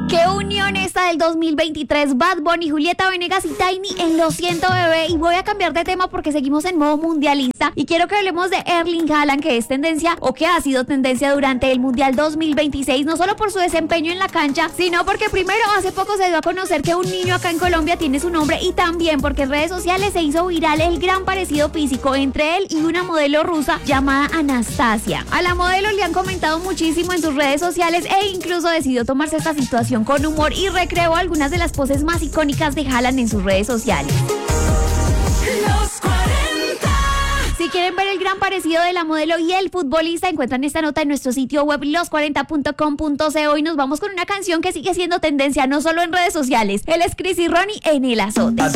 ¡Qué unión esta del 2023! Bad Bunny, Julieta Venegas y Tiny en Lo Siento Bebé. Y voy a cambiar de tema porque seguimos en modo mundialista y quiero que hablemos de Erling Haaland, que es tendencia o que ha sido tendencia durante el Mundial 2026, no solo por su desempeño en la cancha, sino porque primero hace poco se dio a conocer que un niño acá en Colombia tiene su nombre y también porque en redes sociales se hizo viral el gran parecido físico entre él y una modelo rusa llamada Anastasia. A la modelo le han comentado muchísimo en sus redes sociales e incluso decidió tomarse esta situación con humor y recreó algunas de las poses más icónicas de Haaland en sus redes sociales. Los 40. Si quieren ver el gran parecido de la modelo y el futbolista, encuentran esta nota en nuestro sitio web los40.com.co y nos vamos con una canción que sigue siendo tendencia no solo en redes sociales. Él es Chris y Ronnie en El Azote.